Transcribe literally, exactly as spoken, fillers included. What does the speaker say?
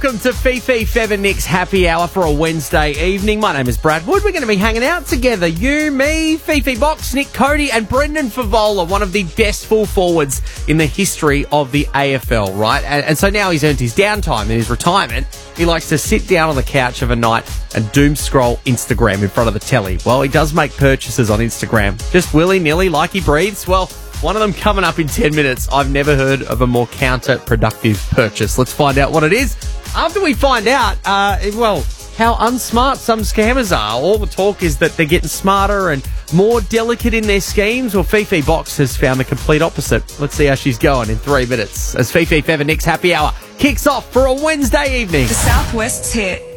Welcome to Fifi, Fev and Nick's Happy Hour for a Wednesday evening. My name is Brad Wood. We're going to be hanging out together. You, me, Fifi Box, Nick Cody and Brendan Favola, one of the best full forwards in the history of the A F L, right? And, and so now he's earned his downtime in his retirement. He likes to sit down on the couch of a night and doom scroll Instagram in front of the telly. Well, he does make purchases on Instagram, just willy-nilly like he breathes. Well, one of them coming up in ten minutes. I've never heard of a more counterproductive purchase. Let's find out what it is. After we find out, uh, well, how unsmart some scammers are. All the talk is that they're getting smarter and more delicate in their schemes. Well, Fifi Box has found the complete opposite. Let's see how she's going in three minutes as Fifi, Fev and Nick's Happy Hour kicks off for a Wednesday evening. The Southwest's hit.